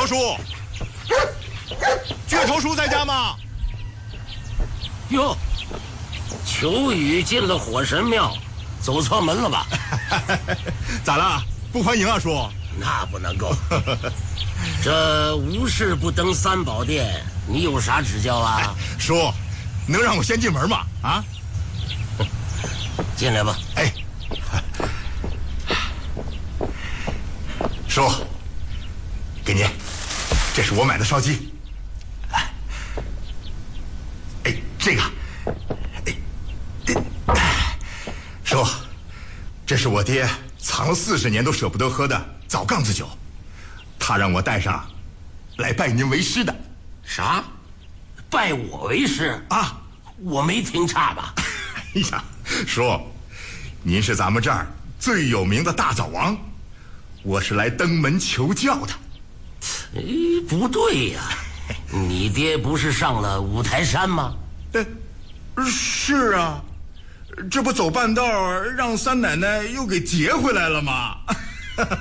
头叔，倔头叔在家吗？ 哟，秋雨进了火神庙，走错门了吧？ 咋了？不欢迎啊，叔？ 那不能够。这无事不登三宝殿，你有啥指教啊？ 叔，能让我先进门吗？啊？ 进来吧。 哎，叔，给您，这是我买的烧鸡。哎，这个，叔，这是我爹藏了40年都舍不得喝的枣杠子酒，他让我带上，来拜您为师的。 啥？拜我为师啊？ 我没听差吧？ 哎呀，叔，您是咱们这儿最有名的大枣王，我是来登门求教的。 哎，不对呀，你爹不是上了五台山吗？ 是啊，这不走半道让三奶奶又给劫回来了吗？